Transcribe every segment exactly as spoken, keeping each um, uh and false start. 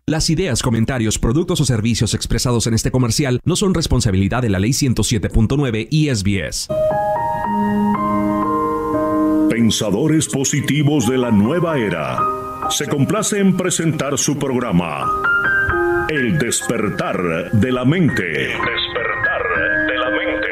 Las ideas, comentarios, productos o servicios expresados en este comercial no son responsabilidad de la Ley ciento siete punto nueve y S B S. Pensadores positivos de la nueva era. Se complace en presentar su programa El despertar de la mente. El despertar de la mente.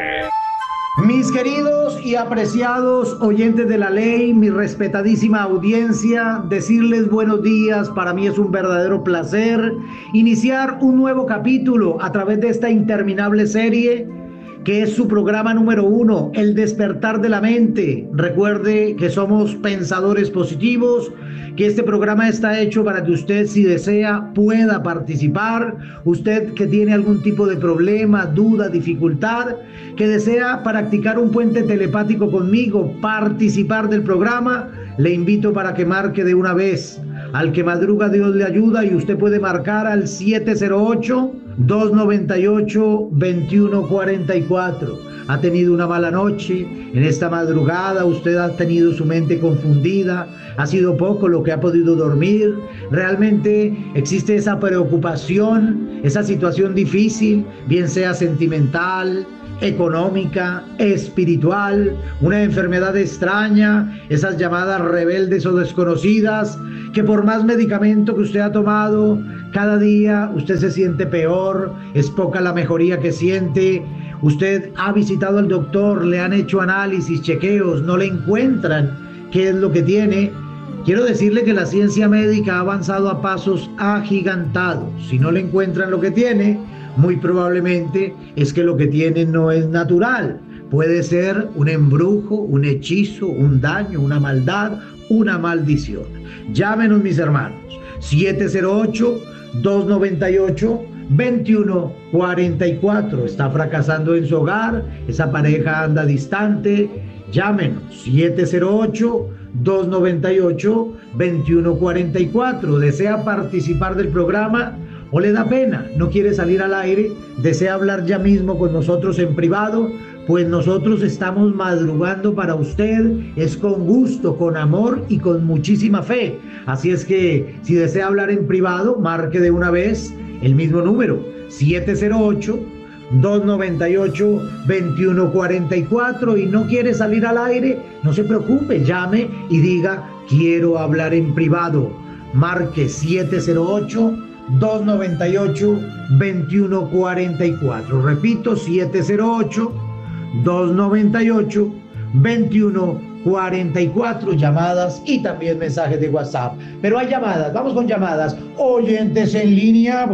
Mis queridos y apreciados oyentes de la ley, mi respetadísima audiencia, decirles buenos días. Para mí es un verdadero placer iniciar un nuevo capítulo a través de esta interminable serie que es su programa número uno, El despertar de la mente. Recuerde que somos pensadores positivos, que este programa está hecho para que usted, si desea, pueda participar. Usted que tiene algún tipo de problema, duda, dificultad, que desea practicar un puente telepático conmigo, participar del programa, le invito para que marque de una vez. Al que madruga Dios le ayuda, y usted puede marcar al siete cero ocho, dos nueve ocho, dos uno cuatro cuatro. Ha tenido una mala noche, en esta madrugada usted ha tenido su mente confundida, ha sido poco lo que ha podido dormir, realmente existe esa preocupación, esa situación difícil, bien sea sentimental, económica, espiritual, una enfermedad extraña, esas llamadas rebeldes o desconocidas, que por más medicamento que usted ha tomado, cada día usted se siente peor, es poca la mejoría que siente. Usted ha visitado al doctor, le han hecho análisis, chequeos, no le encuentran qué es lo que tiene. Quiero decirle que la ciencia médica ha avanzado a pasos agigantados. Si no le encuentran lo que tiene, muy probablemente es que lo que tiene no es natural. Puede ser un embrujo, un hechizo, un daño, una maldad, una maldición. Llámenos, mis hermanos, siete cero ocho, dos nueve ocho, dos uno cuatro cuatro. Está fracasando en su hogar, esa pareja anda distante. Llámenos, siete cero ocho, dos nueve ocho, dos uno cuatro cuatro. ¿Desea participar del programa o le da pena, no quiere salir al aire, desea hablar ya mismo con nosotros en privado? Pues nosotros estamos madrugando para usted, es con gusto, con amor y con muchísima fe. Así es que si desea hablar en privado, marque de una vez el mismo número, siete cero ocho, dos nueve ocho, dos uno cuatro cuatro, y no quiere salir al aire, no se preocupe, llame y diga, quiero hablar en privado. Marque siete cero ocho, dos nueve ocho, dos uno cuatro cuatro. Repito, siete cero ocho, dos nueve ocho, dos uno cuatro cuatro. Llamadas y también mensajes de WhatsApp. Pero hay llamadas, vamos con llamadas. Oyentes en línea,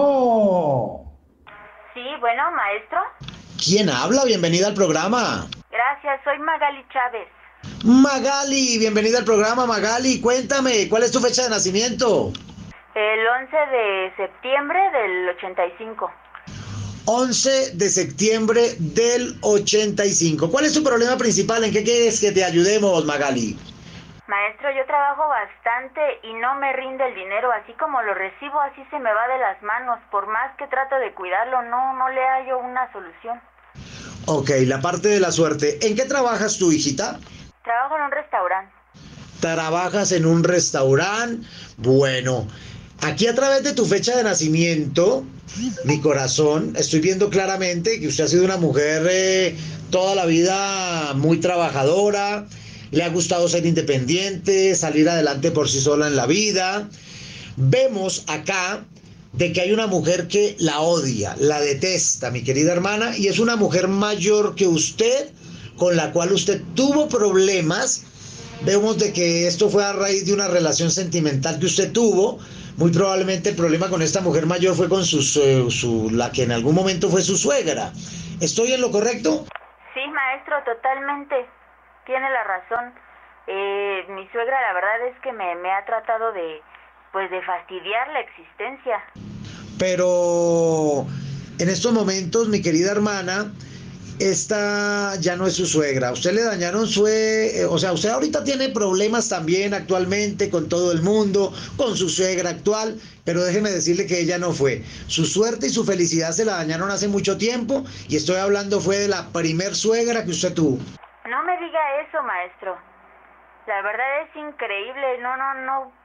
bueno. Sí, bueno, maestro. ¿Quién habla? Bienvenida al programa. Gracias, soy Magali Chávez. Magali, bienvenida al programa, Magali. Cuéntame, ¿cuál es tu fecha de nacimiento? El once de septiembre del ochenta y cinco. once de septiembre del ochenta y cinco. ¿Cuál es tu problema principal? ¿En qué quieres que te ayudemos, Magali? Maestro, yo trabajo bastante y no me rinde el dinero. Así como lo recibo, así se me va de las manos. Por más que trato de cuidarlo, no, no le hallo una solución. Ok, la parte de la suerte. ¿En qué trabajas tú, hijita? Trabajo en un restaurante. ¿Trabajas en un restaurante? Bueno, aquí a través de tu fecha de nacimiento, mi corazón, estoy viendo claramente que usted ha sido una mujer eh, toda la vida muy trabajadora, le ha gustado ser independiente, salir adelante por sí sola en la vida. Vemos acá de que hay una mujer que la odia, la detesta, mi querida hermana, y es una mujer mayor que usted, con la cual usted tuvo problemas. Vemos de que esto fue a raíz de una relación sentimental que usted tuvo. Muy probablemente el problema con esta mujer mayor fue con su, su, su la que en algún momento fue su suegra. ¿Estoy en lo correcto? Sí, maestro, totalmente. Tiene la razón. Eh, mi suegra, la verdad es que me, me ha tratado de, pues, de fastidiar la existencia. Pero en estos momentos, mi querida hermana, esta ya no es su suegra. Usted le dañaron su... Eh, o sea, usted ahorita tiene problemas también actualmente con todo el mundo, con su suegra actual, pero déjeme decirle que ella no fue. Su suerte y su felicidad se la dañaron hace mucho tiempo, y estoy hablando fue de la primer suegra que usted tuvo. No me diga eso, maestro. La verdad es increíble. No, no, no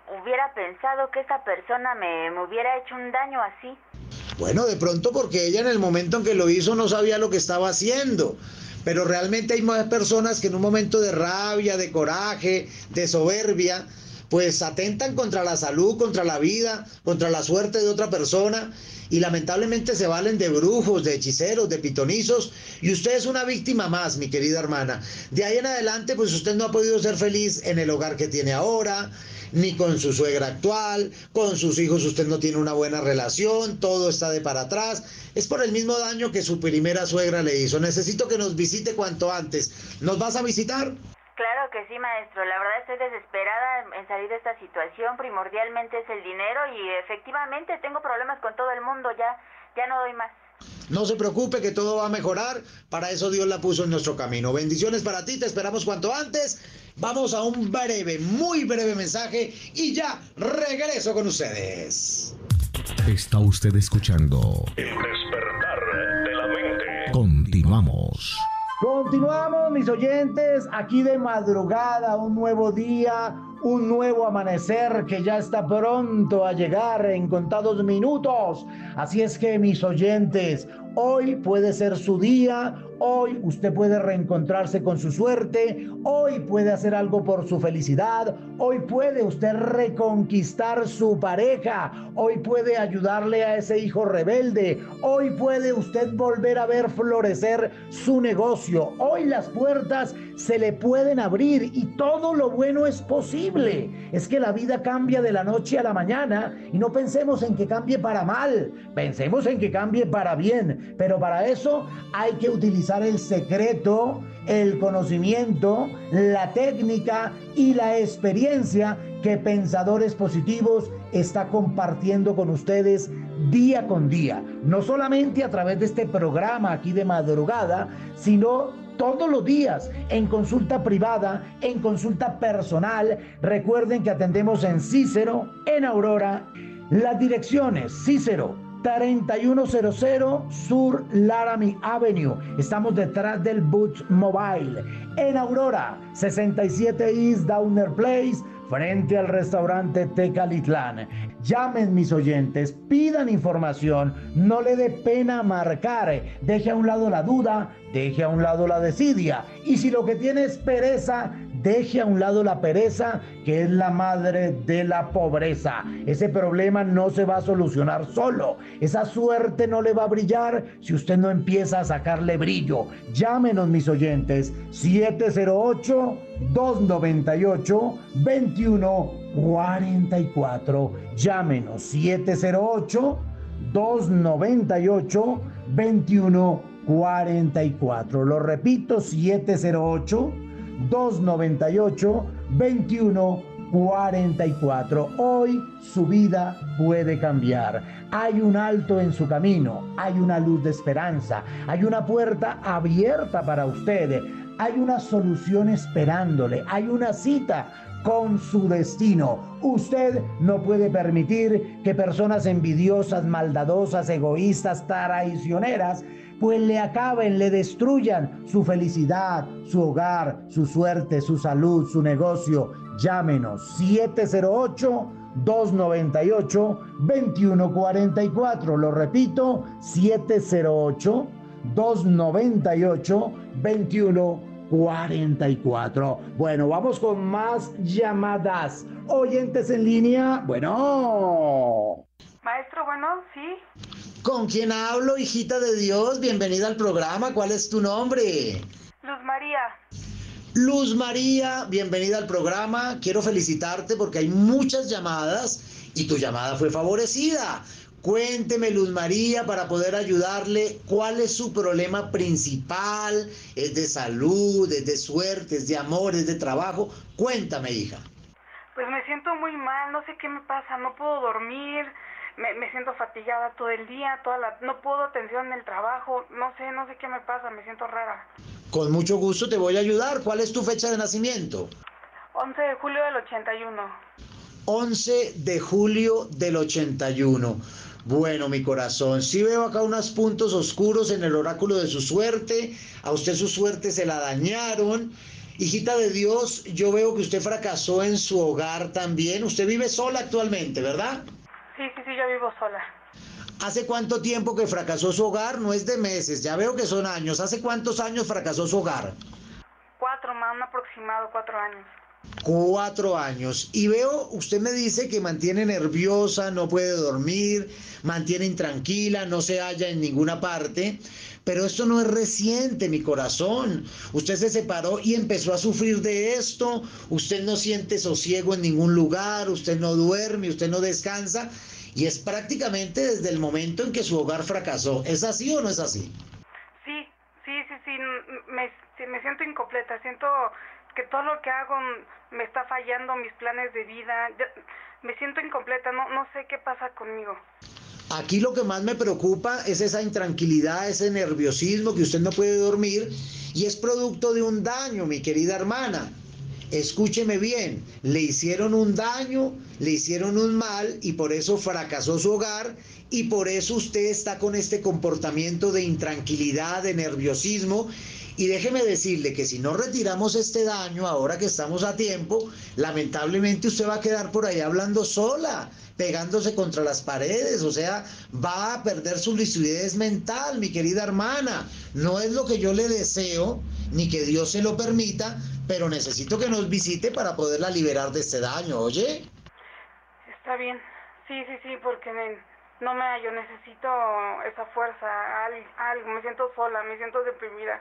hubiera pensado que esa persona me, me hubiera hecho un daño así. Bueno, de pronto porque ella en el momento en que lo hizo no sabía lo que estaba haciendo. Pero realmente hay más personas que en un momento de rabia, de coraje, de soberbia, pues atentan contra la salud, contra la vida, contra la suerte de otra persona y lamentablemente se valen de brujos, de hechiceros, de pitonizos, y usted es una víctima más, mi querida hermana. De ahí en adelante, pues usted no ha podido ser feliz en el hogar que tiene ahora, ni con su suegra actual, con sus hijos usted no tiene una buena relación, todo está de para atrás. Es por el mismo daño que su primera suegra le hizo. Necesito que nos visite cuanto antes. ¿Nos vas a visitar? Claro que sí, maestro. La verdad estoy desesperada en salir de esta situación. Primordialmente es el dinero y efectivamente tengo problemas con todo el mundo. Ya, ya no doy más. No se preocupe que todo va a mejorar. Para eso Dios la puso en nuestro camino. Bendiciones para ti. Te esperamos cuanto antes. Vamos a un breve, muy breve mensaje y ya regreso con ustedes. Está usted escuchando El despertar de la mente. Continuamos. Continuamos, mis oyentes, aquí de madrugada, un nuevo día, un nuevo amanecer que ya está pronto a llegar en contados minutos. Así es que, mis oyentes, hoy puede ser su día, hoy usted puede reencontrarse con su suerte, hoy puede hacer algo por su felicidad, hoy puede usted reconquistar su pareja, hoy puede ayudarle a ese hijo rebelde, hoy puede usted volver a ver florecer su negocio, hoy las puertas se le pueden abrir y todo lo bueno es posible. Es que la vida cambia de la noche a la mañana y no pensemos en que cambie para mal, pensemos en que cambie para bien, pero para eso hay que utilizar el secreto, el conocimiento, la técnica y la experiencia que Pensadores Positivos está compartiendo con ustedes día con día, no solamente a través de este programa aquí de madrugada, sino todos los días en consulta privada, en consulta personal. Recuerden que atendemos en Cícero, en Aurora. Las direcciones: Cícero treinta y uno cero cero Sur Laramie Avenue. Estamos detrás del Boots Mobile. En Aurora, sesenta y siete East Downer Place, frente al restaurante Tecalitlán. Llamen, mis oyentes, pidan información, no le dé pena marcar, deje a un lado la duda, deje a un lado la desidia, y si lo que tiene es pereza, deje a un lado la pereza, que es la madre de la pobreza. Ese problema no se va a solucionar solo, esa suerte no le va a brillar si usted no empieza a sacarle brillo. Llámenos, mis oyentes, siete cero ocho, dos nueve ocho, dos uno cuatro cuatro. Llámenos, siete cero ocho, dos nueve ocho, dos uno cuatro cuatro. Lo repito, siete cero ocho, dos nueve ocho, dos uno cuatro cuatro. Hoy su vida puede cambiar. Hay un alto en su camino, hay una luz de esperanza, hay una puerta abierta para usted, hay una solución esperándole, hay una cita con su destino. Usted no puede permitir que personas envidiosas, maldadosas, egoístas, traicioneras, pues le acaben, le destruyan su felicidad, su hogar, su suerte, su salud, su negocio. Llámenos, siete cero ocho, dos nueve ocho, dos uno cuatro cuatro. Lo repito, siete cero ocho, dos nueve ocho, dos uno cuatro cuatro. Bueno, vamos con más llamadas. Oyentes en línea, bueno. Maestro, bueno, sí. ¿Con quién hablo, hijita de Dios? Bienvenida al programa. ¿Cuál es tu nombre? Luz María. Luz María, bienvenida al programa. Quiero felicitarte porque hay muchas llamadas y tu llamada fue favorecida. Cuénteme, Luz María, para poder ayudarle, ¿cuál es su problema principal? ¿Es de salud, es de suerte, es de amor, es de trabajo? Cuéntame, hija. Pues me siento muy mal, no sé qué me pasa, no puedo dormir, me, me siento fatigada todo el día, toda la, no puedo atención en el trabajo, no sé, no sé qué me pasa, me siento rara. Con mucho gusto te voy a ayudar. ¿Cuál es tu fecha de nacimiento? once de julio del ochenta y uno. once de julio del ochenta y uno. Bueno, mi corazón, sí veo acá unos puntos oscuros en el oráculo de su suerte. A usted su suerte se la dañaron. Hijita de Dios, yo veo que usted fracasó en su hogar también. Usted vive sola actualmente, ¿verdad? Sí, sí, sí, yo vivo sola. ¿Hace cuánto tiempo que fracasó su hogar? No es de meses, ya veo que son años. ¿Hace cuántos años fracasó su hogar? Cuatro, más un aproximado, cuatro años. Cuatro años. Y veo, usted me dice que mantiene nerviosa, no puede dormir, mantiene intranquila, no se halla en ninguna parte. Pero esto no es reciente, mi corazón. Usted se separó y empezó a sufrir de esto. Usted no siente sosiego en ningún lugar, usted no duerme, usted no descansa. Y es prácticamente desde el momento en que su hogar fracasó. ¿Es así o no es así? Sí, sí, sí, sí. Me, me siento incompleta. Siento que todo lo que hago me está fallando, mis planes de vida. Me siento incompleta. No, no sé qué pasa conmigo. Aquí lo que más me preocupa es esa intranquilidad, ese nerviosismo que usted no puede dormir y es producto de un daño, mi querida hermana. Escúcheme bien, le hicieron un daño, le hicieron un mal y por eso fracasó su hogar y por eso usted está con este comportamiento de intranquilidad, de nerviosismo. Y déjeme decirle que si no retiramos este daño, ahora que estamos a tiempo, lamentablemente usted va a quedar por ahí hablando sola, pegándose contra las paredes, o sea, va a perder su lucidez mental, mi querida hermana. No es lo que yo le deseo, ni que Dios se lo permita, pero necesito que nos visite para poderla liberar de este daño, ¿oye? Está bien, sí, sí, sí, porque me, no me hallo, necesito esa fuerza, algo, me siento sola, me siento deprimida.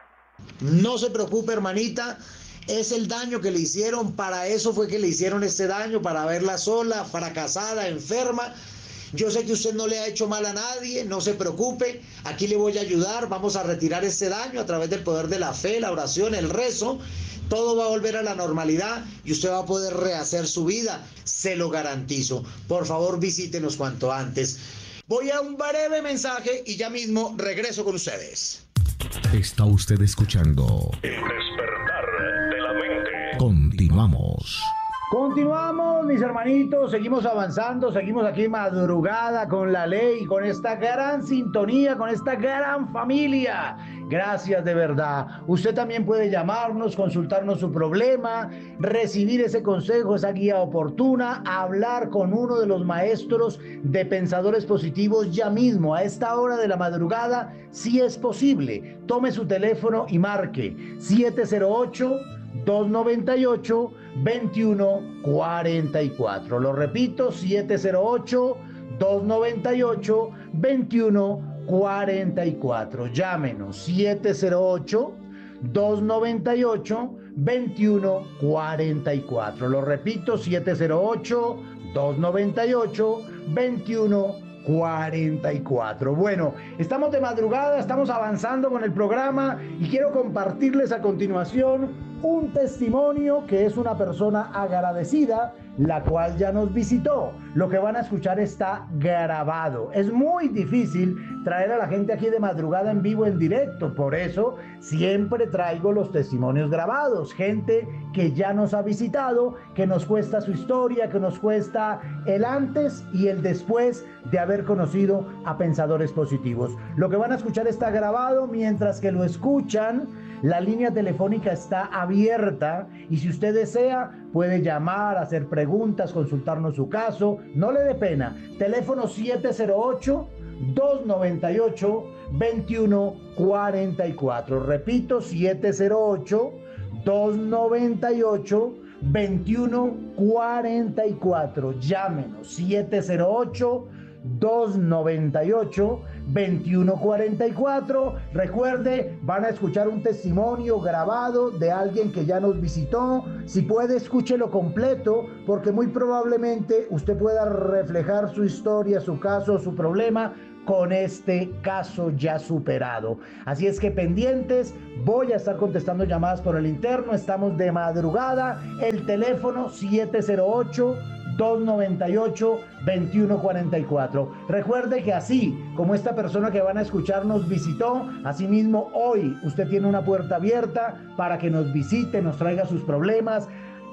No se preocupe, hermanita, es el daño que le hicieron, para eso fue que le hicieron este daño, para verla sola, fracasada, enferma. Yo sé que usted no le ha hecho mal a nadie, no se preocupe, aquí le voy a ayudar, vamos a retirar este daño a través del poder de la fe, la oración, el rezo. Todo va a volver a la normalidad y usted va a poder rehacer su vida, se lo garantizo. Por favor, visítenos cuanto antes. Voy a un breve mensaje y ya mismo regreso con ustedes. Está usted escuchando El despertar de la mente. Continuamos. Continuamos, mis hermanitos, seguimos avanzando, seguimos aquí madrugada con la ley, con esta gran sintonía, con esta gran familia. Gracias de verdad. Usted también puede llamarnos, consultarnos su problema, recibir ese consejo, esa guía oportuna, hablar con uno de los maestros de Pensadores Positivos ya mismo, a esta hora de la madrugada, si es posible. Tome su teléfono y marque siete cero ocho, dos nueve ocho, dos uno cuatro cuatro. Lo repito, siete cero ocho, dos nueve ocho, dos uno cuatro cuatro. Llámenos, siete cero ocho, dos nueve ocho, dos uno cuatro cuatro. Lo repito, siete cero ocho, dos nueve ocho, dos uno cuatro cuatro. Bueno, estamos de madrugada, estamos avanzando con el programa y quiero compartirles a continuación un testimonio que es una persona agradecida, la cual ya nos visitó. Lo que van a escuchar está grabado. Es muy difícil traer a la gente aquí de madrugada en vivo, en directo. Por eso siempre traigo los testimonios grabados. Gente que ya nos ha visitado, que nos cuesta su historia, que nos cuesta el antes y el después de haber conocido a Pensadores Positivos. Lo que van a escuchar está grabado. Mientras que lo escuchan, la línea telefónica está abierta y si usted desea puede llamar, hacer preguntas, consultarnos su caso. No le dé pena. Teléfono siete cero ocho, dos nueve ocho, dos uno cuatro cuatro. Repito, siete cero ocho, dos nueve ocho, dos uno cuatro cuatro. Llámenos, siete cero ocho, dos nueve ocho, dos uno cuatro cuatro. Recuerde, van a escuchar un testimonio grabado de alguien que ya nos visitó. Si puede, escúchelo completo, porque muy probablemente usted pueda reflejar su historia, su caso, su problema con este caso ya superado. Así es que pendientes, voy a estar contestando llamadas por el interno. Estamos de madrugada. El teléfono siete cero ocho, dos nueve ocho, dos uno cuatro cuatro. Recuerde que así como esta persona que van a escuchar nos visitó, asimismo hoy usted tiene una puerta abierta para que nos visite, nos traiga sus problemas.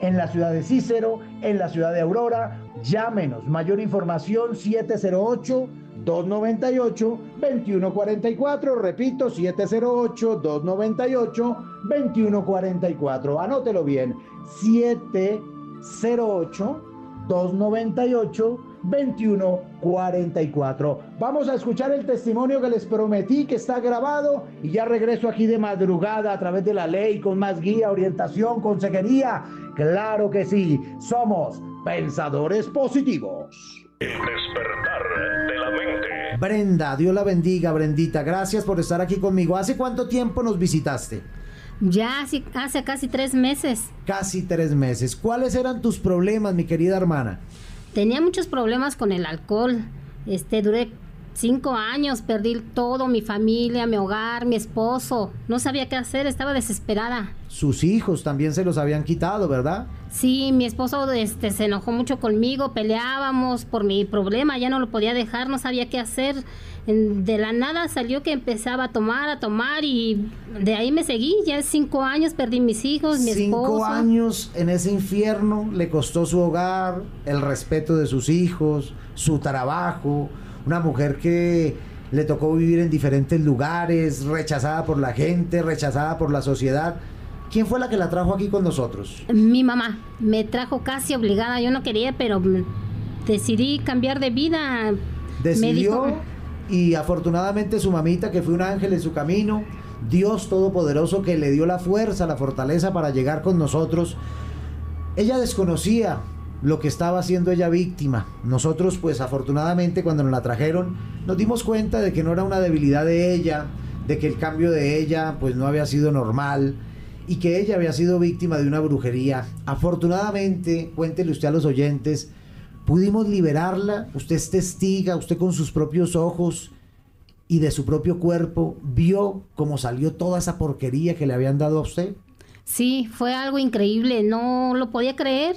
en la ciudad de Cícero, en la ciudad de Aurora. Llámenos. Mayor información siete cero ocho, dos noventa y ocho, veintiuno cuarenta y cuatro. Repito, siete cero ocho, dos noventa y ocho, veintiuno cuarenta y cuatro. Anótelo bien. siete cero ocho, dos noventa y ocho, veintiuno cuarenta y cuatro. Vamos a escuchar el testimonio que les prometí, que está grabado, y ya regreso aquí de madrugada a través de La Ley con más guía, orientación, consejería. Claro que sí, somos Pensadores Positivos. El despertar de la mente. Brenda, Dios la bendiga, Brendita, gracias por estar aquí conmigo. ¿Hace cuánto tiempo nos visitaste? Ya hace, hace casi tres meses. Casi tres meses. ¿Cuáles eran tus problemas, mi querida hermana? Tenía muchos problemas con el alcohol. Este, duré cinco años, perdí todo, mi familia, mi hogar, mi esposo. No sabía qué hacer, estaba desesperada. Sus hijos también se los habían quitado, ¿verdad? Sí, mi esposo este, se enojó mucho conmigo, peleábamos por mi problema, ya no lo podía dejar, no sabía qué hacer. De la nada salió que empezaba a tomar, a tomar, y de ahí me seguí. Ya cinco años, perdí mis hijos, mi esposo. Cinco años en ese infierno, le costó su hogar, el respeto de sus hijos, su trabajo. Una mujer que le tocó vivir en diferentes lugares, rechazada por la gente, rechazada por la sociedad. ¿Quién fue la que la trajo aquí con nosotros? Mi mamá. Me trajo casi obligada. Yo no quería, pero decidí cambiar de vida. Decidió, dijo, y afortunadamente su mamita, que fue un ángel en su camino, Dios Todopoderoso, que le dio la fuerza, la fortaleza para llegar con nosotros. Ella desconocía lo que estaba haciendo ella víctima. Nosotros, pues afortunadamente, cuando nos la trajeron, nos dimos cuenta de que no era una debilidad de ella, de que el cambio de ella pues no había sido normal, y que ella había sido víctima de una brujería. Afortunadamente, cuéntele usted a los oyentes, pudimos liberarla. Usted es testiga, usted con sus propios ojos y de su propio cuerpo vio cómo salió toda esa porquería que le habían dado a usted. Sí, fue algo increíble, no lo podía creer.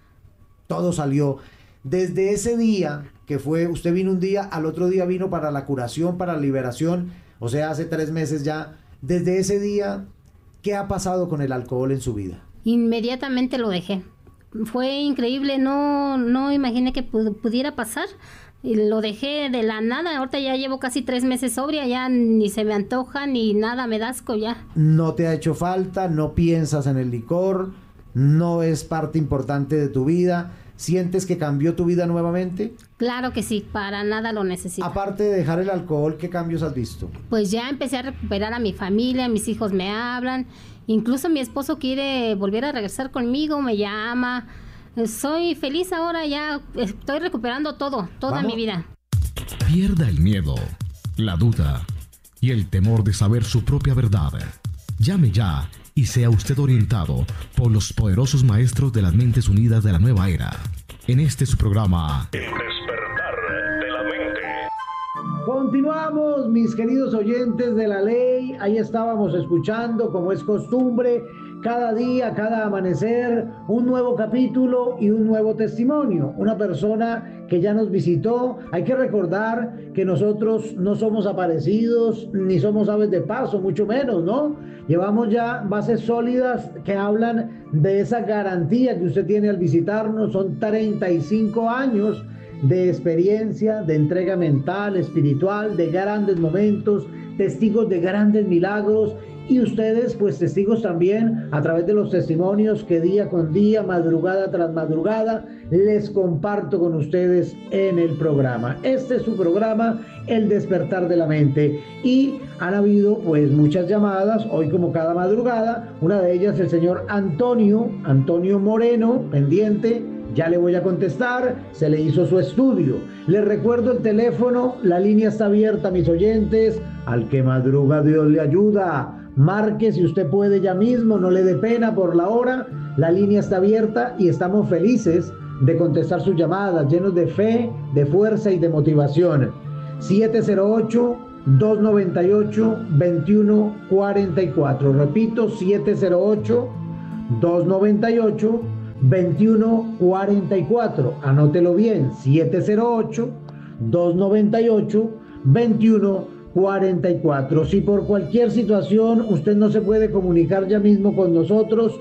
Todo salió. Desde ese día, que fue, usted vino un día, al otro día vino para la curación, para la liberación, o sea, hace tres meses ya. Desde ese día, ¿qué ha pasado con el alcohol en su vida? Inmediatamente lo dejé. Fue increíble, no, no imaginé que pudiera pasar. Y lo dejé de la nada. Ahorita ya llevo casi tres meses sobria, ya ni se me antoja ni nada, me da asco ya. No te ha hecho falta, no piensas en el licor, no es parte importante de tu vida. ¿Sientes que cambió tu vida nuevamente? Claro que sí, para nada lo necesito. Aparte de dejar el alcohol, ¿qué cambios has visto? Pues ya empecé a recuperar a mi familia, mis hijos me hablan, incluso mi esposo quiere volver a regresar conmigo, me llama. Soy feliz ahora, ya estoy recuperando todo, toda ¿Vamos? mi vida. Pierda el miedo, la duda y el temor de saber su propia verdad. Llame ya y sea usted orientado por los poderosos maestros de las mentes unidas de la nueva era. En este su programa, El despertar de la mente. Continuamos, mis queridos oyentes de La Ley. Ahí estábamos escuchando, como es costumbre, cada día, cada amanecer, un nuevo capítulo y un nuevo testimonio. Una persona que ya nos visitó. Hay que recordar que nosotros no somos aparecidos, ni somos aves de paso, mucho menos, ¿no? Llevamos ya bases sólidas que hablan de esa garantía que usted tiene al visitarnos. Son treinta y cinco años de experiencia, de entrega mental, espiritual, de grandes momentos, testigos de grandes milagros. Y ustedes, pues testigos también a través de los testimonios que día con día, madrugada tras madrugada, les comparto con ustedes en el programa. Este es su programa, El Despertar de la Mente. Y han habido pues muchas llamadas, hoy como cada madrugada. Una de ellas el señor Antonio, Antonio Moreno, pendiente. Ya le voy a contestar, se le hizo su estudio. Les recuerdo el teléfono, la línea está abierta, mis oyentes. Al que madruga Dios le ayuda. Marque si usted puede ya mismo, no le dé pena por la hora. La línea está abierta y estamos felices de contestar sus llamadas, llenos de fe, de fuerza y de motivación. siete cero ocho, dos noventa y ocho, veintiuno cuarenta y cuatro. Repito, siete cero ocho, dos noventa y ocho, veintiuno cuarenta y cuatro. Anótelo bien, siete cero ocho, dos noventa y ocho, veintiuno cuarenta y cuatro. Si por cualquier situación usted no se puede comunicar ya mismo con nosotros,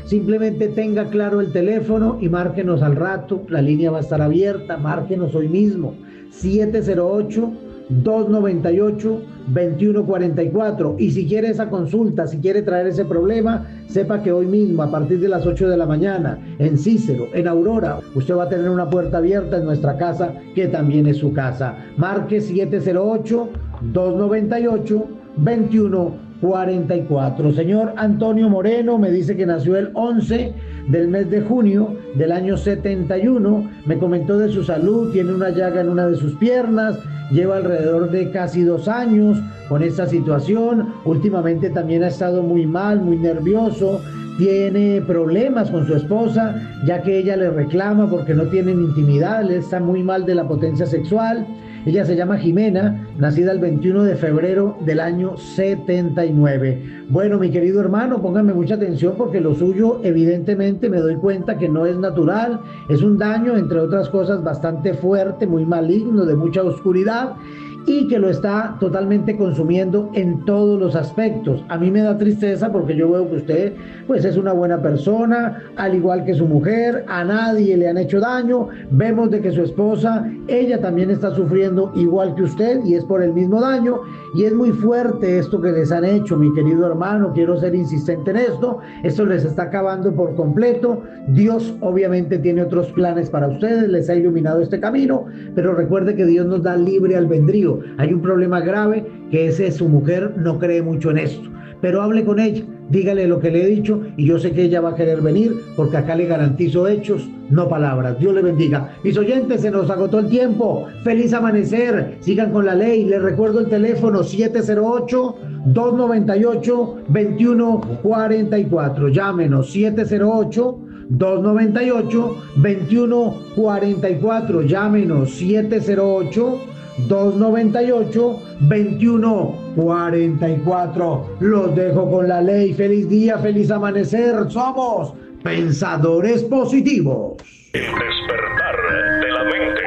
simplemente tenga claro el teléfono y márquenos al rato, la línea va a estar abierta, márquenos hoy mismo, siete cero ocho, dos nueve ocho, dos uno cuatro cuatro, y si quiere esa consulta, si quiere traer ese problema, sepa que hoy mismo a partir de las ocho de la mañana en Cícero, en Aurora, usted va a tener una puerta abierta en nuestra casa, que también es su casa. Marque siete cero ocho, dos nueve ocho, dos uno cuarenta y cuatro. Señor Antonio Moreno me dice que nació el once del mes de junio del año setenta y uno, me comentó de su salud, tiene una llaga en una de sus piernas, lleva alrededor de casi dos años con esta situación, últimamente también ha estado muy mal, muy nervioso, tiene problemas con su esposa, ya que ella le reclama porque no tienen intimidad, él está muy mal de la potencia sexual. Ella se llama Jimena, nacida el veintiuno de febrero del año setenta y nueve. Bueno, mi querido hermano, pónganme mucha atención porque lo suyo evidentemente me doy cuenta que no es natural, es un daño, entre otras cosas, bastante fuerte, muy maligno, de mucha oscuridad, y que lo está totalmente consumiendo en todos los aspectos. A mí me da tristeza porque yo veo que usted pues es una buena persona, al igual que su mujer, a nadie le han hecho daño, vemos de que su esposa, ella también está sufriendo igual que usted y es por el mismo daño, y es muy fuerte esto que les han hecho, mi querido hermano, quiero ser insistente en esto, esto les está acabando por completo. Dios obviamente tiene otros planes para ustedes, les ha iluminado este camino, pero recuerde que Dios nos da libre albedrío. Hay un problema grave, que ese su mujer no cree mucho en esto, pero hable con ella, dígale lo que le he dicho y yo sé que ella va a querer venir porque acá le garantizo hechos, no palabras. Dios le bendiga. Mis oyentes, se nos agotó el tiempo. Feliz amanecer, sigan con la ley. Les recuerdo el teléfono siete cero ocho, dos nueve ocho, dos uno cuatro cuatro. Llámenos siete cero ocho, dos nueve ocho, dos uno cuatro cuatro. Llámenos siete cero ocho, dos nueve ocho, dos uno cuarenta y cuatro. Los dejo con la ley. Feliz día, feliz amanecer. Somos Pensadores Positivos. El despertar de la mente.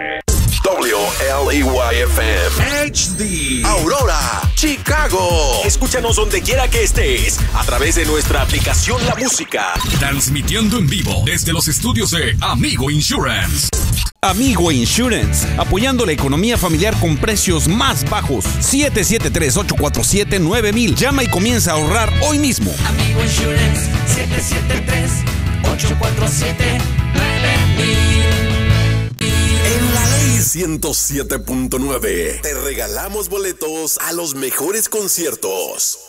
W L E Y F M H D Aurora, Chicago. Escúchanos donde quiera que estés a través de nuestra aplicación La Música. Transmitiendo en vivo desde los estudios de Amigo Insurance. Amigo Insurance, apoyando la economía familiar con precios más bajos. siete siete tres, ocho cuatro siete, nueve mil. Llama y comienza a ahorrar hoy mismo. Amigo Insurance, siete siete tres, ocho cuatro siete, nueve mil. En la ley ciento siete punto nueve te regalamos boletos a los mejores conciertos.